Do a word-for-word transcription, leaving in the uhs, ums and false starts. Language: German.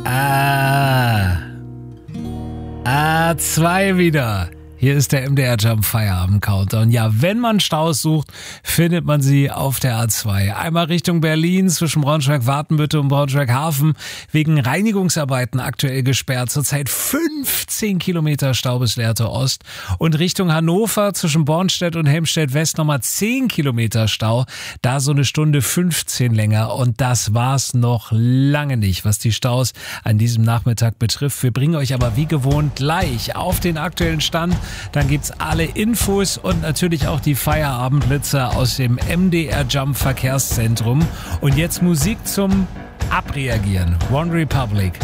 Ah. A zwei wieder. Hier ist der M D R Jump Feierabend Countdown. Ja, wenn man Staus sucht, findet man sie auf der A zwei. Einmal Richtung Berlin zwischen Braunschweig-Wartenbüttel und Braunschweig-Hafen wegen Reinigungsarbeiten aktuell gesperrt. Zurzeit fünfzehn Kilometer Stau bis Lehrte Ost. Und Richtung Hannover zwischen Bornstedt und Helmstedt West nochmal zehn Kilometer Stau. Da so eine Stunde fünfzehn länger. Und das war's noch lange nicht, was die Staus an diesem Nachmittag betrifft. Wir bringen euch aber wie gewohnt gleich auf den aktuellen Stand. Dann gibt's alle Infos und natürlich auch die Feierabendblitzer aus dem M D R Jump Verkehrszentrum. Und jetzt Musik zum Abreagieren. One Republic.